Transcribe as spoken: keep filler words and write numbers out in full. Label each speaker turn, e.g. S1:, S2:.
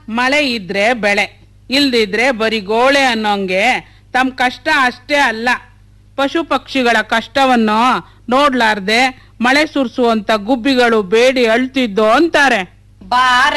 S1: ಮಳೆ ಇದ್ರೆ ಬೆಳೆ, ಇಲ್ದಿದ್ರೆ ಬರೀ ಗೋಳೆ ಅನ್ನೋಂಗೆ ತಮ್ಮ ಕಷ್ಟ ಅಷ್ಟೇ ಅಲ್ಲ, ಪಶು ಪಕ್ಷಿಗಳ ಕಷ್ಟವನ್ನು ನೋಡ್ಲಾರ್ದೆ ಮಳೆ ಸುರಿಸುವಂತ ಗುಬ್ಬಿಗಳು ಬೇಡಿ ಅಳ್ತಿದ್ದೋ ಅಂತಾರೆ.
S2: ಬಾರ